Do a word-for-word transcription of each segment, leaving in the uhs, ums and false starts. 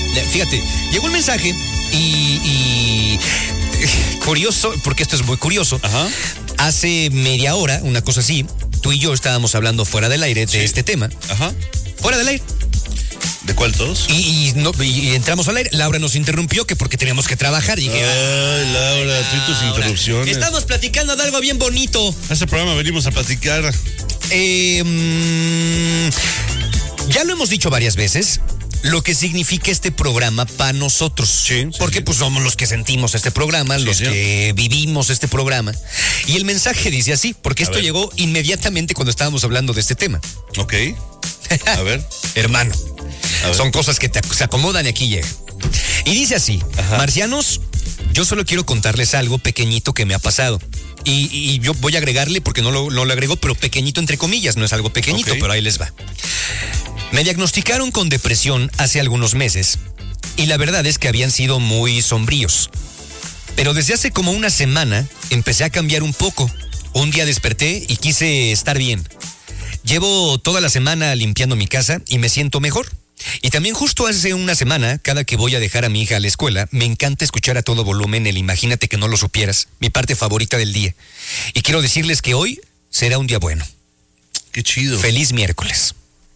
Fíjate, llegó un mensaje y, y curioso, porque esto es muy curioso. Ajá. Hace media hora, una cosa así, tú y yo estábamos hablando fuera del aire de Sí. este tema. Ajá. Fuera del aire. ¿De cuál todos? Y, y, no, y entramos al aire. Laura nos interrumpió que porque teníamos que trabajar. Y dije, Ay, Laura, tú y tus interrupciones. Estamos platicando de algo bien bonito. A este programa venimos a platicar. Eh, mmm, ya lo hemos dicho varias veces, lo que significa este programa para nosotros. Sí, sí, porque sí. pues somos los que sentimos este programa, Sí, los sí. que vivimos este programa. Y el mensaje dice así, porque A esto ver. llegó inmediatamente cuando estábamos hablando de este tema. Ok. A ver. Hermano, A ver. son cosas que te, se acomodan y aquí llega. Y dice así, Ajá. marcianos, yo solo quiero contarles algo pequeñito que me ha pasado. Y, y yo voy a agregarle, porque no lo, no lo agregó, pero pequeñito entre comillas, no es algo pequeñito, Ok. pero ahí les va. Me diagnosticaron con depresión hace algunos meses y la verdad es que habían sido muy sombríos. Pero desde hace como una semana empecé a cambiar un poco. Un día desperté y quise estar bien. Llevo toda la semana limpiando mi casa y me siento mejor. Y también justo hace una semana, cada que voy a dejar a mi hija a la escuela, me encanta escuchar a todo volumen el Imagínate que no lo supieras, mi parte favorita del día. Y quiero decirles que hoy será un día bueno. Qué chido. Feliz miércoles.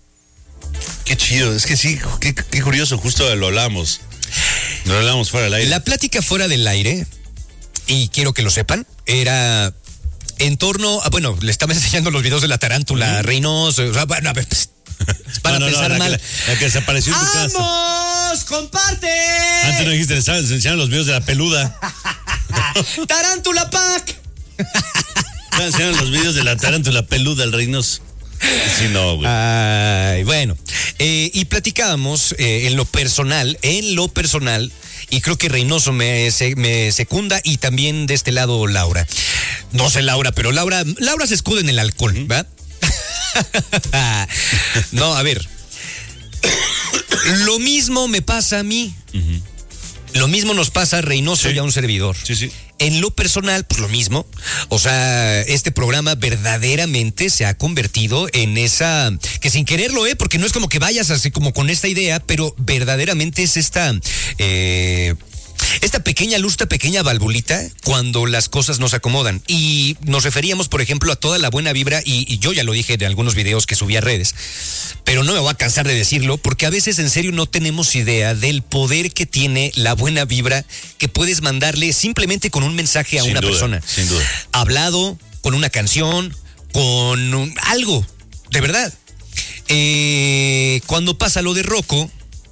Qué chido. Es que sí, qué, qué curioso. Justo lo hablamos. Lo hablamos fuera del aire. La plática fuera del aire, y quiero que lo sepan, era en torno a, bueno, le estaba enseñando los videos de la tarántula, Mm. Reynoso, o sea, bueno, a ver, pst, para No, no, no, pensar la mal. que- La, la que desapareció en tu casa. ¡Vamos! ¡Comparte! Antes no dijiste, le estaban enseñando los videos de la peluda. ¡Tarántula Pack! Estaban enseñando los videos de la tarántula peluda, el Reynoso. Sí, no, güey. Ay, bueno. Eh, y platicábamos eh, en lo personal, en lo personal, y creo que Reynoso me, se- me secunda, y también de este lado Laura. No sé Laura, pero Laura, Laura se escuda en el alcohol, ¿va? No, a ver. Lo mismo me pasa a mí. Ujú. Lo mismo nos pasa a Reynoso Sí. y a un servidor. Sí, sí. En lo personal, pues lo mismo. O sea, este programa verdaderamente se ha convertido en esa, que sin quererlo, ¿eh? Porque no es como que vayas así como con esta idea, pero verdaderamente es esta, eh, esta pequeña luz, esta pequeña valvulita cuando las cosas no se acomodan. Y nos referíamos, por ejemplo, a toda la buena vibra, y, y yo ya lo dije en algunos videos que subí a redes, pero no me voy a cansar de decirlo, porque a veces en serio no tenemos idea del poder que tiene la buena vibra que puedes mandarle simplemente con un mensaje a Sin una duda, persona. sin duda. Hablado, con una canción, con un- algo, de verdad. Eh, cuando pasa lo de Rocco,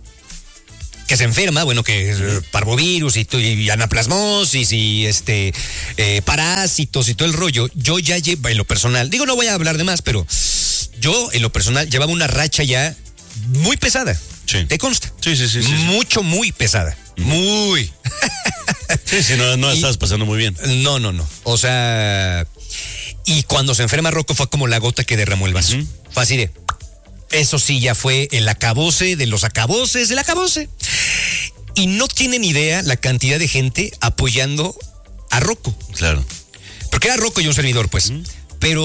que se enferma, bueno, que eh, parvovirus y, to- y anaplasmosis y este eh, parásitos y todo el rollo, yo ya llevo en lo personal, digo, no voy a hablar de más, pero yo en lo personal llevaba una racha ya muy pesada. Sí. ¿Te consta? Sí, sí, sí, sí, sí. Mucho, muy pesada. Muy. Sí, sí, no, no la Y- estás pasando muy bien. No, no, no. O sea, y cuando se enferma Rocco fue como la gota que derramó el vaso. Ujú. Fue así de, eso sí, ya fue el acabose de los acaboses del acabose. Y no tienen idea la cantidad de gente apoyando a Rocco. Claro. Porque era Rocco y un servidor, pues. Pero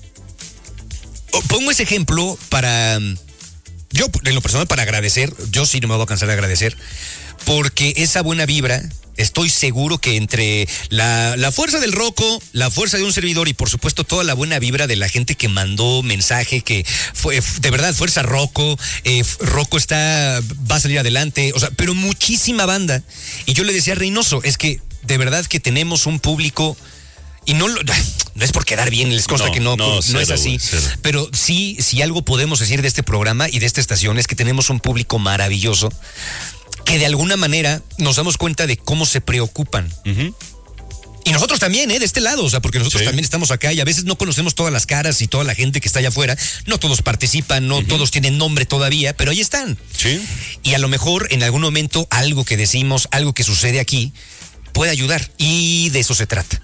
oh, pongo ese ejemplo para, yo en lo personal, para agradecer. Yo sí no me voy a cansar de agradecer, porque esa buena vibra, estoy seguro que entre la, la fuerza del Rocco, la fuerza de un servidor y por supuesto toda la buena vibra de la gente que mandó mensaje, que fue de verdad, fuerza Rocco, eh, Rocco está, va a salir adelante, o sea, pero muchísima banda. Y yo le decía a Reynoso, es que de verdad que tenemos un público. Y no, lo, no es por quedar bien, les consta No, que no, no, no cero, es así. güey, cero. Pero sí, si algo podemos decir de este programa y de esta estación es que tenemos un público maravilloso que de alguna manera nos damos cuenta de cómo se preocupan. Ujú. Y nosotros también, ¿eh? De este lado, o sea, porque nosotros Sí. también estamos acá y a veces no conocemos todas las caras y toda la gente que está allá afuera. No todos participan, no todos tienen nombre todavía, pero ahí están. Sí. Y a lo mejor en algún momento algo que decimos, algo que sucede aquí, puede ayudar. Y de eso se trata.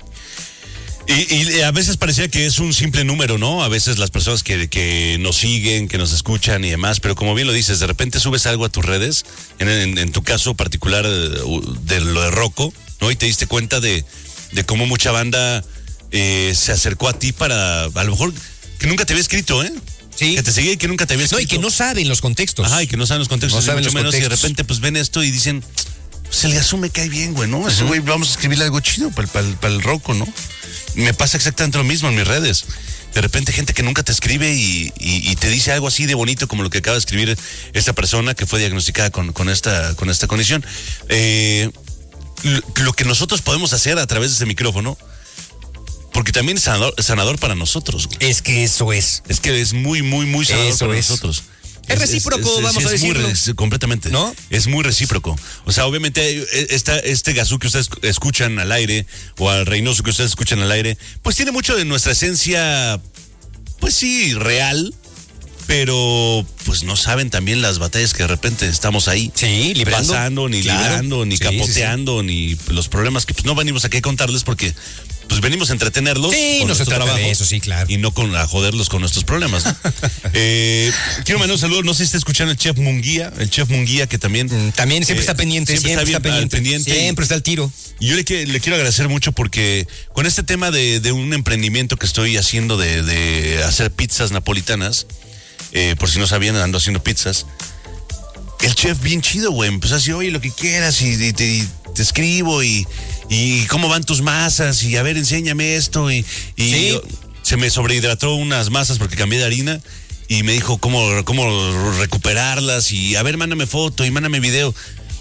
Y, y a veces parecía que es un simple número, ¿no? A veces las personas que, que nos siguen, que nos escuchan y demás, pero como bien lo dices, de repente subes algo a tus redes, en, en, en tu caso particular de, de lo de Rocco, ¿no? Y te diste cuenta de, de cómo mucha banda eh, se acercó a ti para, a lo mejor, que nunca te había escrito, ¿eh? Sí. Que te seguía y que nunca te había escrito. No, y que no saben los contextos. Ajá, y que no saben los contextos. No saben mucho los menos, contextos. Y de repente pues ven esto y dicen, se le asume que cae bien, güey, ¿no? Ese güey, vamos a escribirle algo chido para el, para el roco, ¿no? Y me pasa exactamente lo mismo en mis redes. De repente gente que nunca te escribe y, y, y te dice algo así de bonito como lo que acaba de escribir esta persona que fue diagnosticada con, con, esta, con esta condición. Eh, lo, lo que nosotros podemos hacer a través de ese micrófono, porque también es sanador, sanador para nosotros, güey. Es que eso es. Es que es muy, muy, muy sanador Eso para es. nosotros. Es recíproco, es, es, vamos es, a decirlo. Muy, es, completamente. ¿No? Es muy recíproco. O sea, obviamente, esta, este Gazú que ustedes escuchan al aire, o al Reynoso que ustedes escuchan al aire, pues tiene mucho de nuestra esencia, pues sí, real, pero pues no saben también las batallas que de repente estamos ahí. Sí, librando. Pasando, ni Claro. librando, ni Sí, capoteando, sí, sí. ni los problemas que pues no venimos aquí a contarles porque pues venimos a entretenerlos Sí, con no se nuestro trata trabajo de eso, sí, claro. y no con a joderlos con nuestros problemas, ¿no? eh, quiero mandar un saludo, no sé si está escuchando el chef Munguía, el chef Munguía que también Mm, También siempre eh, está pendiente, siempre, siempre, está, está, bien al pendiente, pendiente. Siempre está al tiro. Y yo le, que- le quiero agradecer mucho porque con este tema de, de un emprendimiento que estoy haciendo de, de hacer pizzas napolitanas, eh, por si no sabían, ando haciendo pizzas. El chef bien chido, güey, empezó a decir, oye, lo que quieras y, y te, y te escribo y, y cómo van tus masas y a ver, enséñame esto y, y Sí. yo- se me sobrehidrató unas masas porque cambié de harina y me dijo cómo, cómo recuperarlas y a ver, mándame foto y mándame video.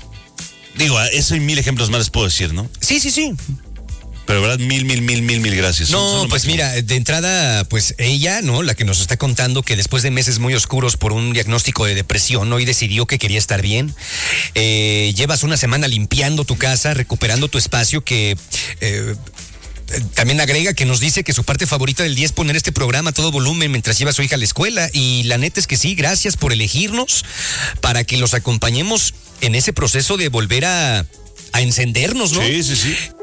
Digo, eso y mil ejemplos más les puedo decir, ¿no? Sí, sí, sí. Pero verdad, mil, mil, mil, mil, mil gracias. Son- son No, lo pues máximo. mira, de entrada, pues ella, ¿no? La que nos está contando que después de meses muy oscuros por un diagnóstico de depresión, hoy decidió que quería estar bien. Eh, llevas una semana limpiando tu casa, recuperando tu espacio, que eh, eh, también agrega que nos dice que su parte favorita del día es poner este programa a todo volumen mientras lleva a su hija a la escuela. Y la neta es que sí, gracias por elegirnos para que los acompañemos en ese proceso de volver a, a encendernos, ¿no? Sí, sí, sí.